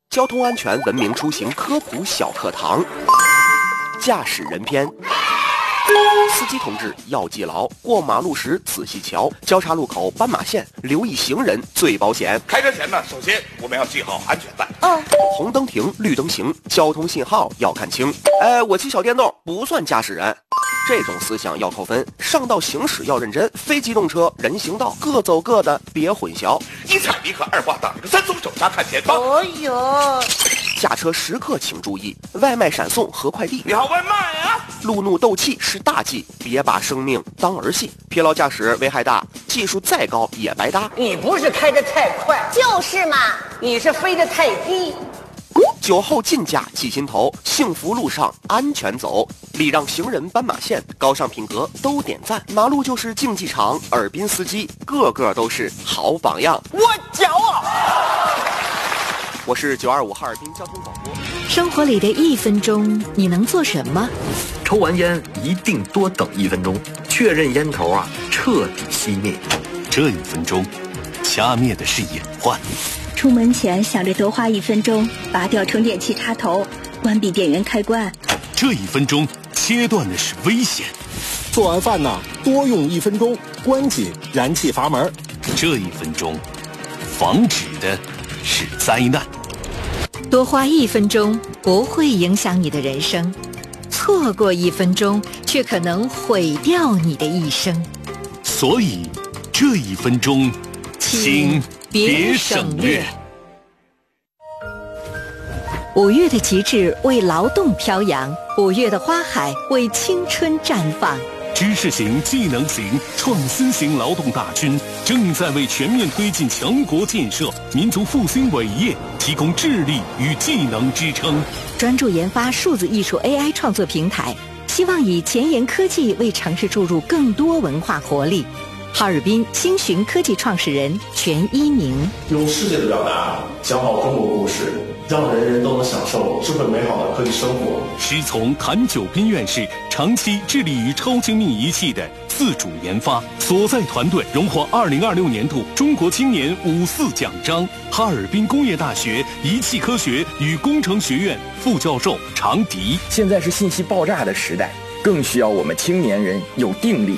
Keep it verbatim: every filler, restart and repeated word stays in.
交通安全文明出行科普小课堂，驾驶人篇。司机同志要记牢，过马路时仔细瞧，交叉路口、斑马线留意行人最保险。 开车前呢，首先我们要系好安全带。 嗯，红灯停，绿灯行，交通信号要看清。哎，我骑小电动不算驾驶人，这种思想要扣分。上道行驶要认真，非机动车、人行道各走各的，别混淆。 一踩离合，二挂档，三松手刹看前方。 哦哟。 下车时刻请注意，外卖闪送和快递。 你好，外卖啊！ 路怒斗气是大忌，别把生命当儿戏。疲劳驾驶危害大，技术再高也白搭。 你不是开得太快， 就是嘛， 你是飞得太低。 酒后进驾记心头，幸福路上安全走。礼让行人斑马线，高尚品格都点赞。马路就是竞技场，尔滨司机个个都是好榜样。 我骄傲。 我是九二五哈尔滨交通广播。 生活里的一分钟，你能做什么？ 抽完烟一定多等一分钟，确认烟头啊彻底熄灭。 这一分钟，掐灭的是隐患。 出门前想着多花一分钟，拔掉充电器插头，关闭电源开关。 这一分钟，切断的是危险。 做完饭呢，多用一分钟，关紧燃气阀门。 这一分钟，防止的是灾难。 多花一分钟不会影响你的人生，错过一分钟却可能毁掉你的一生。 所以，这一分钟，请别省略。 五月的极致为劳动飘扬，五月的花海为青春绽放。 知识型、技能型、创新型劳动大军正在为全面推进强国建设、民族复兴伟业提供智力与技能支撑。 专注研发数字艺术 A I 创作平台，希望以前沿科技为城市注入更多文化活力。哈尔滨星寻科技创始人全一鸣， 用世界的表达讲好中国故事，让人人都能享受智慧美好的科技生活。 师从谭九斌院士长期致力于超精密仪器的自主研发，所在团队荣获二零二六年度中国青年五四奖章。哈尔滨工业大学仪器科学与工程学院副教授常迪。 现在是信息爆炸的时代，更需要我们青年人有定力、